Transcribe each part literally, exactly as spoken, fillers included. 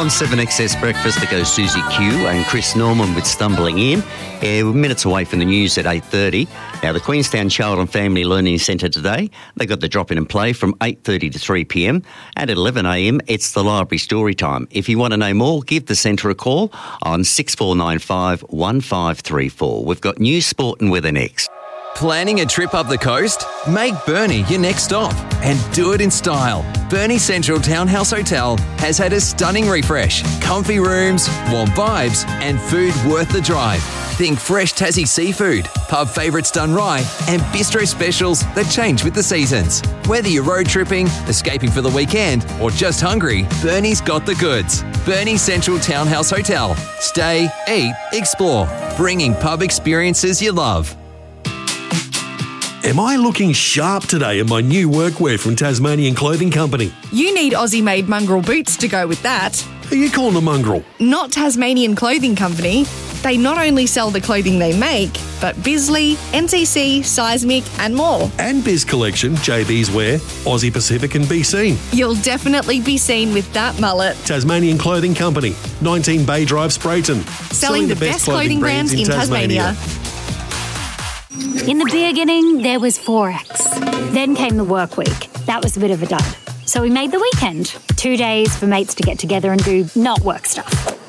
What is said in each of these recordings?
On seven X S Breakfast, there goes Susie Q and Chris Norman with Stumbling In. Uh, we're minutes away from the news at eight thirty. Now, the Queenstown Child and Family Learning Centre today, they got the drop-in and play from eight thirty to three p m. And at eleven a m, it's the library story time. If you want to know more, give the centre a call on six four nine five, one five three four. We've got news, sport and weather next. Planning a trip up the coast? Make Burnie your next stop and do it in style. Burnie Central Townhouse Hotel has had a stunning refresh, comfy rooms, warm vibes and food worth the drive. Think fresh Tassie seafood, pub favourites done right and bistro specials that change with the seasons. Whether you're road tripping, escaping for the weekend or just hungry, Burnie's got the goods. Burnie Central Townhouse Hotel. Stay, eat, explore. Bringing pub experiences you love. Am I looking sharp today in my new workwear from Tasmanian Clothing Company? You need Aussie-made mongrel boots to go with that. Who are you calling a mongrel? Not Tasmanian Clothing Company. They not only sell the clothing they make, but Bisley, N C C, Seismic and more. And Biz Collection, J B's Wear, Aussie Pacific and Be Seen. You'll definitely be seen with that mullet. Tasmanian Clothing Company, nineteen Bay Drive, Sprayton. Selling, Selling the, the best, best clothing, clothing brands, brands in Tasmania. Tasmania. In the beginning, there was Forex. Then came the work week. That was a bit of a dud. So we made the weekend. Two days for mates to get together and do not work stuff.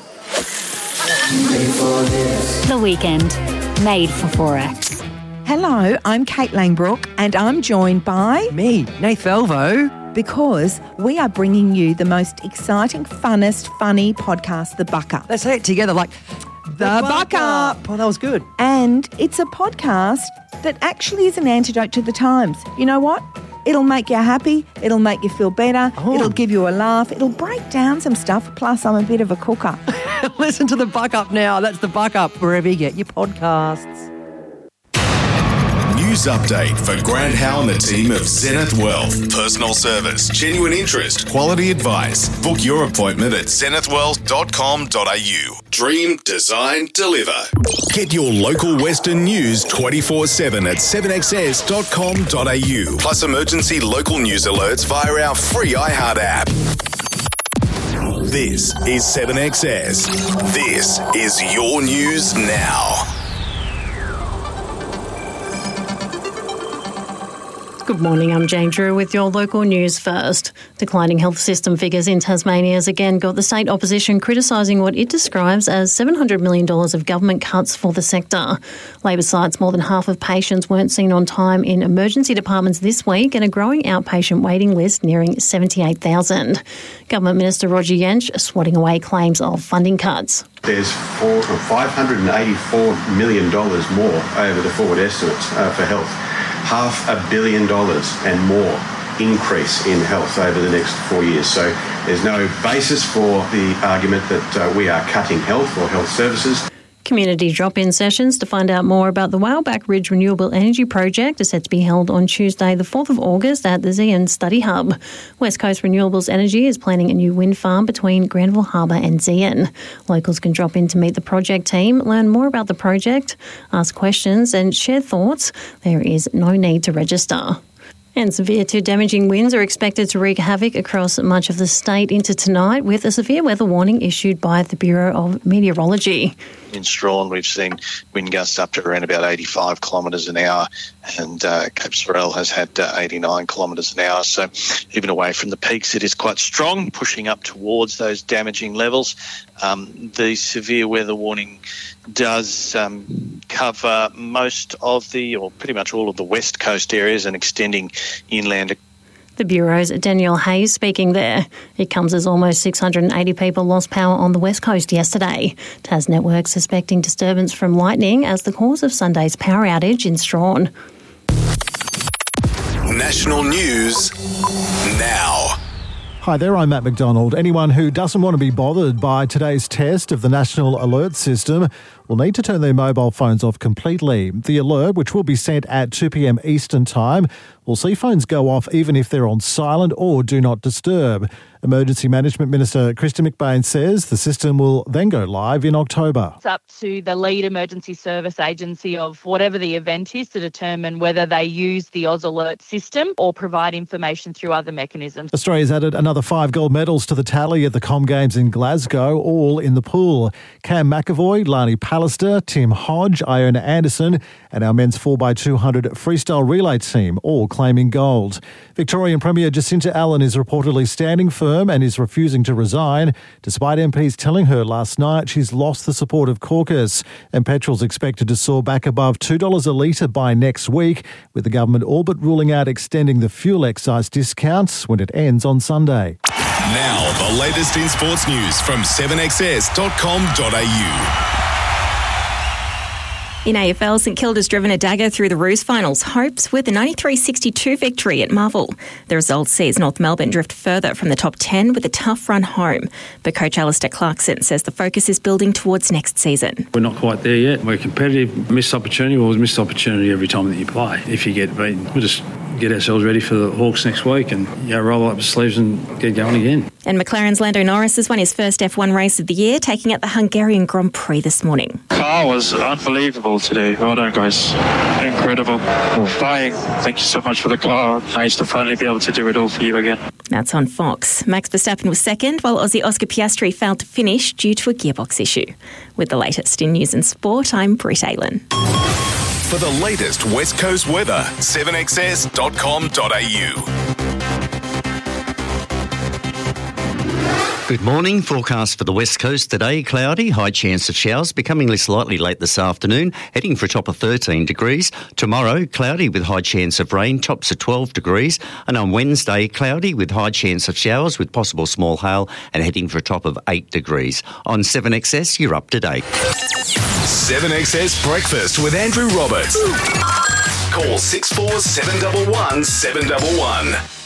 The weekend. Made for Forex. Hello, I'm Kate Langbrook and I'm joined by... Me, Nath Velvo. Because we are bringing you the most exciting, funnest, funny podcast, The Buck Up. Let's say it together like... The, the Buck, Buck Up. Up. Oh, that was good. And it's a podcast that actually is an antidote to the times. You know what? It'll make you happy. It'll make you feel better. Oh. It'll give you a laugh. It'll break down some stuff. Plus, I'm a bit of a cooker. Listen to The Buck Up now. That's The Buck Up wherever you get your podcasts. News update for Grant Howe and the team of Zenith Wealth. Personal service, genuine interest, quality advice. Book your appointment at zenith wealth dot com dot a u. Dream, design, deliver. Get your local Western news twenty-four seven at seven x s dot com dot a u. Plus emergency local news alerts via our free iHeart app. This is seven X S. This is your news now. Good morning, I'm Jane Drew with your local news first. Declining health system figures in Tasmania has again got the state opposition criticising what it describes as seven hundred million dollars of government cuts for the sector. Labor cites more than half of patients weren't seen on time in emergency departments this week and a growing outpatient waiting list nearing seventy-eight thousand. Government Minister Roger Yench swatting away claims of funding cuts. There's four, five hundred eighty-four million dollars more over the forward estimates uh, for health. Half a billion dollars and more increase in health over the next four years. So there's no basis for the argument that uh, we are cutting health or health services. Community drop-in sessions to find out more about the Whaleback Ridge Renewable Energy Project are set to be held on Tuesday, the fourth of August at the Zeehan Study Hub. West Coast Renewables Energy is planning a new wind farm between Granville Harbour and Zeehan. Locals can drop in to meet the project team, learn more about the project, ask questions and share thoughts. There is no need to register. And severe to damaging winds are expected to wreak havoc across much of the state into tonight, with a severe weather warning issued by the Bureau of Meteorology. In Strawn, we've seen wind gusts up to around about eighty-five kilometres an hour, and uh, Cape Sorel has had uh, eighty-nine kilometres an hour. So even away from the peaks, it is quite strong, pushing up towards those damaging levels. Um, the severe weather warning does um, cover most of the, or pretty much all of the west coast areas and extending inland. The Bureau's Danielle Hayes speaking there. It comes as almost six hundred eighty people lost power on the west coast yesterday. TasNetwork suspecting disturbance from lightning as the cause of Sunday's power outage in Strawn. National news now. Hi there, I'm Matt McDonald. Anyone who doesn't want to be bothered by today's test of the National Alert System will need to turn their mobile phones off completely. The alert, which will be sent at two p.m. Eastern Time, will see phones go off even if they're on silent or do not disturb. Emergency Management Minister Kristen McBain says the system will then go live in October. It's up to the lead emergency service agency of whatever the event is to determine whether they use the Oz Alert system or provide information through other mechanisms. Australia's added another five gold medals to the tally at the Com Games in Glasgow, all in the pool. Cam McAvoy, Lani Pallister, Tim Hodge, Iona Anderson and our men's four by two hundred freestyle relay team all claiming gold. Victorian Premier Jacinta Allen is reportedly standing firm and is refusing to resign, despite M Ps telling her last night she's lost the support of caucus. And petrol's expected to soar back above two dollars a litre by next week, with the government all but ruling out extending the fuel excise discounts when it ends on Sunday. Now, the latest in sports news from seven x s dot com dot a u. In A F L, St Kilda's driven a dagger through the Roos finals hopes with a ninety-three sixty-two victory at Marvel. The result sees North Melbourne drift further from the top ten with a tough run home. But coach Alistair Clarkson says the focus is building towards next season. We're not quite there yet. We're competitive. Missed opportunity, well, missed opportunity every time that you play. If you get beaten, we'll just get ourselves ready for the Hawks next week and you know, roll up the sleeves and get going again. And McLaren's Lando Norris has won his first F one race of the year, taking out the Hungarian Grand Prix this morning. Car was unbelievable today. Well done, guys. Incredible. Bye. Thank you so much for the car. Nice to finally be able to do it all for you again. That's on Fox. Max Verstappen was second, while Aussie Oscar Piastri failed to finish due to a gearbox issue. With the latest in news and sport, I'm Britt Aylan. For the latest West Coast weather, seven x s dot com dot a u. Good morning. Forecast for the West Coast today, cloudy, high chance of showers, becoming slightly late this afternoon, heading for a top of thirteen degrees. Tomorrow, cloudy with high chance of rain, tops of twelve degrees. And on Wednesday, cloudy with high chance of showers with possible small hail and heading for a top of eight degrees. On seven X S, you're up to date. seven X S Breakfast with Andrew Roberts. Call six four seven one one seven one one.